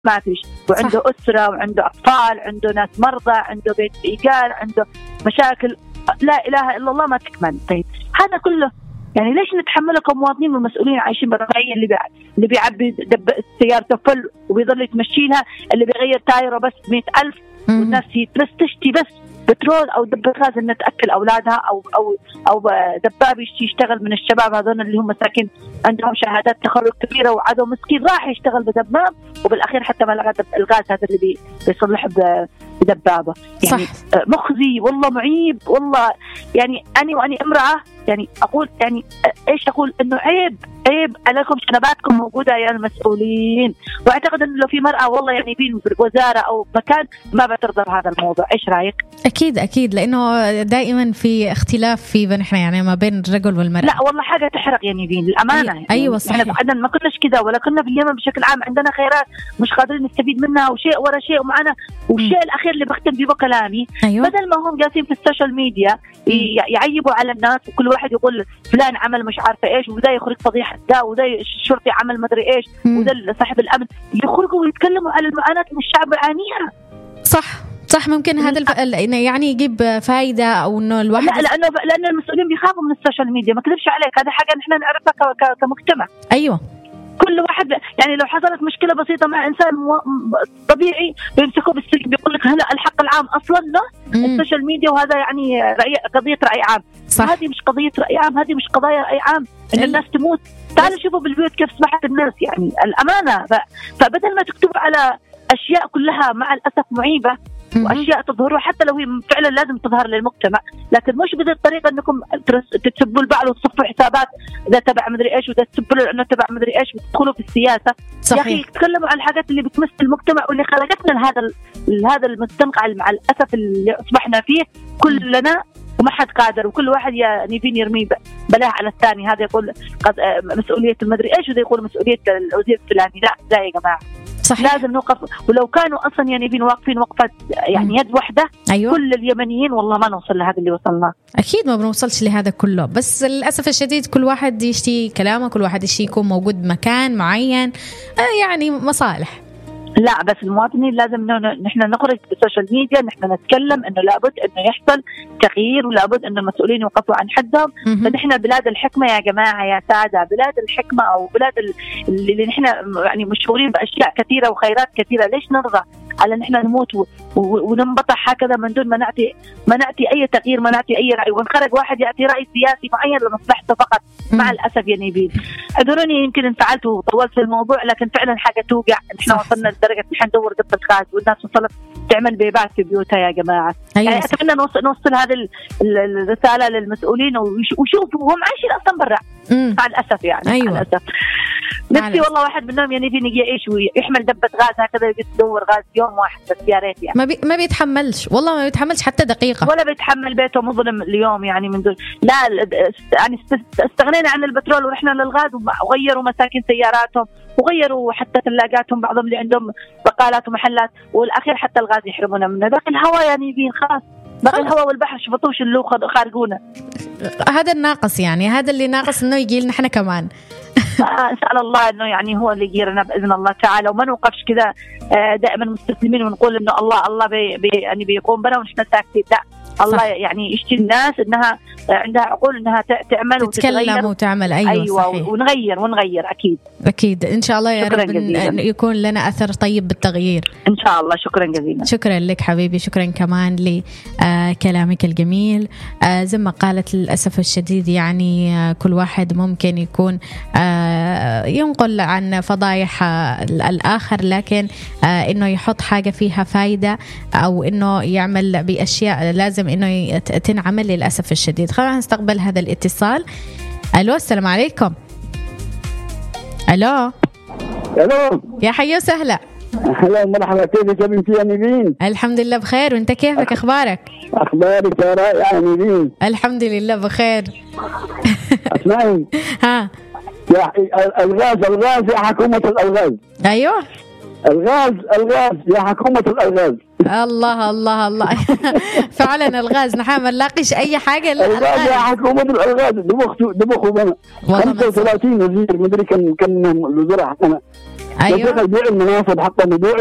ما فيش، وعنده أسرة وعنده أطفال، عنده ناس مرضى، عنده بيت إيجار، عنده مشاكل لا إله إلا الله ما تكمل. طيب هذا كله يعني ليش نتحمله كمواطنين والمسؤولين عايشين بالرفاهية؟ اللي بيعبي سيارته فل وبيضل يتمشيلها، اللي بيغير تايره بس 100,000 والناس بس تشتي بس بترول أو دبة غاز إن تأكل أولادها أو دباب يشتغل من الشباب هذول اللي هم ساكن عندهم شهادات تخرج كبيرة وعدو مسكين راح يشتغل بدباب وبالأخير حتى ما لقى الغاز هذا اللي بيصلح بدبابة. يعني مخزي والله، معيب والله. يعني أنا امرأة يعني أقول يعني إيش أقول إنه عيب عليكم شنباتكم موجودة يا المسؤولين. وأعتقد إنه لو في مرأة والله يعني في وزارة أو مكان ما بترضى بهذا الموضوع. إيش رأيك؟ أكيد لأنه دائما في اختلاف في نحن يعني ما بين الرجل والمرأة. لا والله حاجة تحرق يعني بين الأمانة. أيوة صحيح. إحنا بعدنا ما كناش كذا ولا كنا في اليمن بشكل عام عندنا خيرات مش قادرين نستفيد منها وشيء ورا شيء ومعنا. والشيء الأخير اللي بختم فيه بكلامي أيوة. بدل ما هم جالسين في السوشيال ميديا يعيبوا على الناس وكل واحد يقول فلان عمل مش عارفة إيش وده يخرج فضيحة ده وده الشرطي عمل مدري إيش وده صاحب الأمن، يخرجوا ويتكلموا على المعاناة اللي الشعب يعانيها. صح ممكن هذا يعني يجيب فايدة أو إنه الواحد لأن المسؤولين بيخافوا من السوشيال ميديا. ما كذبش عليك، هذا حاجة نحن نعرفها كمجتمع. أيوة كل واحد يعني لو حصلت مشكلة بسيطة مع إنسان طبيعي بيمسكوه بالسجن بيقول لك هلا الحق العام أصلا لا السوشيال ميديا وهذا يعني قضية رأي عام. هذه مش قضية رأي عام، هذه مش قضايا رأي عام إن الناس تموت. تعالوا شوفوا بالبيوت كيف صبحت الناس يعني الأمانة. فبدل ما تكتبوا على أشياء كلها مع الأسف معيبة وأشياء تظهروا حتى لو هي فعلا لازم تظهر للمجتمع، لكن مش بهذه الطريقة أنكم تسبوا البعض وتصفوا حسابات إذا تبع مدري إيش وإذا تسبوا له أنه تبع مدري إيش وتدخلوا في السياسة. يا أخي تكلموا عن الحاجات اللي بتمس المجتمع واللي خلقتنا هذا المستنقع مع الأسف اللي أصبحنا فيه كلنا وما حد قادر وكل واحد يبين يرمي بلاها على الثاني. هذا يقول مسؤولية المدري إيش وده يقول مسؤولية الوزير الفلاني. لا يا جماعة صحيح. لازم نوقف، ولو كانوا أصلا يعني واقفين وقفة يعني يد واحدة. أيوة. كل اليمنيين والله ما نوصل لهذا اللي وصلنا. أكيد ما بنوصلش لهذا كله، بس للأسف الشديد كل واحد يشتي كلامه، كل واحد يشتي يكون موجود بمكان معين يعني مصالح. لا بس المواطنين لازم نحن نخرج بالسوشيال ميديا، نحن نتكلم انه لابد انه يحصل تغيير ولابد انه المسؤولين يوقفوا عن حدهم. فنحن بلاد الحكمة يا جماعة يا سادة، بلاد الحكمة او بلاد اللي نحن يعني مشهورين باشياء كثيرة وخيرات كثيرة. ليش نرضى على نحن نموت وننبطح هكذا من دون ما نعطي اي تغيير، ما نعطي اي رأي، ونخرج واحد يعطي رأي سياسي معين لمصلحته فقط. مع الأسف يا نبيل اعذروني يمكن انفعلت وطولت في الموضوع، لكن فعلا حاجة توقع. نحن وصلنا لدرجة نحن ندور دبة غاز والناس وصلت تعمل بيبات في بيوتها يا جماعة. أيوة يعني أتمنى نوصل هذه الرسالة للمسؤولين ويشوفوا هم عايشين أصلا برا. مع الأسف يعني. أيوة. مع الأسف نفسي والله واحد منهم يعني يجي يعيش ويحمل دبة غاز هكذا يدور غاز يوم واحد بس يا ريت يعني. ما بيتحملش والله، ما بيتحملش حتى دقيقة ولا بيتحمل بيته مظلم اليوم يعني من دون. لا يعني استغنينا عن البترول ورحنا للغاز وغيروا مساكن سياراتهم وغيروا حتى ثلاجاتهم بعضهم اللي عندهم بقالات ومحلات، والأخير حتى الغاز يحرمونا منه. باقي الهواء يعني يبين خلاص، باقي الهواء والبحر شفتوش اللي خارجونا. هذا الناقص يعني، هذا اللي ناقص إنه يجي لنا إحنا كمان. إن شاء الله إنه يعني هو اللي يجيرنا بإذن الله تعالى، وما نوقفش كذا دائما مستسلمين ونقول إنه الله يعني بيقوم بنا ونحن ساكتين. لا الله يعني يشتي الناس إنها عندها عقول إنها تعمل وتتكلم وتعمل. أيوة صحيح. ونغير أكيد إن شاء الله يا رب يكون لنا أثر طيب بالتغيير إن شاء الله. شكرا جزيلا. شكرا لك حبيبي، شكرا كمان لكلامك الجميل. زي ما قالت للأسف الشديد يعني كل واحد ممكن يكون ينقل عن فضايح الآخر، لكن إنه يحط حاجة فيها فايدة أو إنه يعمل بأشياء لازم إنه تنعمل للأسف الشديد. خلينا نستقبل هذا الاتصال. ألو السلام عليكم. ألو يا حي وسهلا. أهلا مرحبا، كيفك يا بنتي يا نبيل؟ الحمد لله بخير، وانت كيفك؟ أخبارك يا رائعة نبيل. الحمد لله بخير. اسمعي ها يا الغاز يا حكومة الألغاز. أيوه الغاز يا حكومة الألغاز. الله فعلا الغاز نحن ما نلاقيش أي حاجة. الغاز يا حكومة الألغاز دبخوا بنا 35 وزير مدري كان الوزراء حقنا ايوه بيع المناصب حتى بيع